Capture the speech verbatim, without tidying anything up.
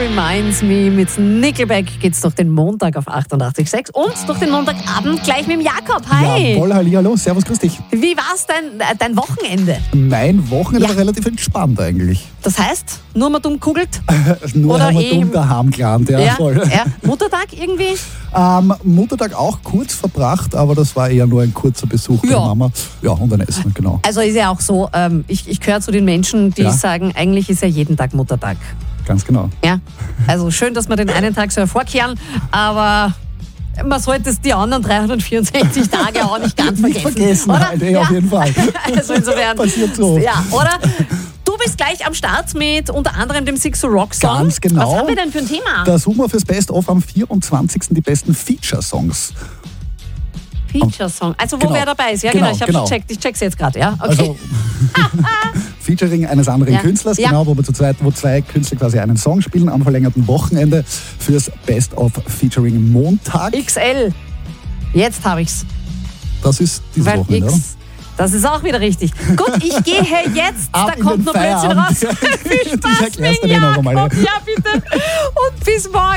Reminds Me mit Nickelback geht's durch den Montag auf achtundachtzig Komma sechs und durch den Montagabend gleich mit dem Jakob. Hi! Jawohl, hallihallo, servus, grüß dich. Wie war's dein, äh, dein Wochenende? Mein Wochenende Ja. war relativ entspannt eigentlich. Das heißt, nur mal dumm kugelt? Nur Oder haben wir eh- dumm daheim gelernt, ja, Ja, voll. ja. Muttertag irgendwie? Ähm, Muttertag auch kurz verbracht, aber das war eher nur ein kurzer Besuch bei Ja. der Mama. Ja, und ein Essen, genau. Also ist ja auch so, ähm, ich, ich gehöre zu den Menschen, die Ja. sagen, eigentlich ist ja jeden Tag Muttertag. Ganz genau. Ja, also schön, dass wir den einen Tag so hervorkehren, aber man sollte es die anderen dreihundertvierundsechzig Tage auch nicht ganz Nicht vergessen. vergessen, oder? halt, eh, auf jeden Fall. Also insofern. Passiert so. Ja, oder? Du bist gleich am Start mit unter anderem dem Six Rock Song. Ganz genau. Was haben wir denn für ein Thema? Da suchen wir fürs Best-of am vierundzwanzigsten die besten Feature-Songs. Feature-Song. Also wo Genau. wer dabei ist. Ja, Genau, genau. Ich habe genau. schon checkt. Ich check's jetzt gerade. Ja, okay. Also Featuring eines anderen Ja. Künstlers, Ja. genau, wo wir zu zweit, wo zwei Künstler quasi einen Song spielen am verlängerten Wochenende fürs Best-of Featuring Montag. X L. Jetzt habe ich's. Das ist dieses Weil Wochenende, oder? X. Das ist auch wieder richtig. Gut, ich gehe jetzt. Ab Da in kommt den noch Blödsinn raus. Feierabend. Viel Ich Spaß erklär's mit dir noch einmal. Jakob. Ja, bitte. Und bis morgen.